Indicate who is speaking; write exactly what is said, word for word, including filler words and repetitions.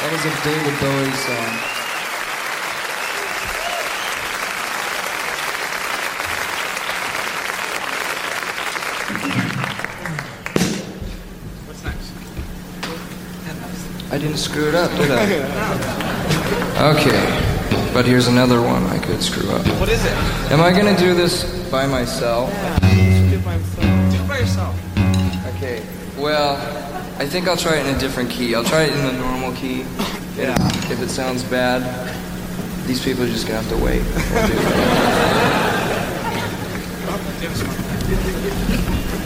Speaker 1: That is a David Bowie song.
Speaker 2: What's next?
Speaker 1: I didn't screw it up, did I? Okay, but here's another one I could screw up.
Speaker 2: What is it?
Speaker 1: Am I gonna do this by myself?
Speaker 2: Yeah, you should do it by yourself. Do it by yourself.
Speaker 1: Okay, well, I think I'll try it in a different key. I'll try it in the normal key.
Speaker 2: Yeah.
Speaker 1: If it sounds bad, these people are just gonna have to wait. We'll do it.
Speaker 2: Oh, do this one.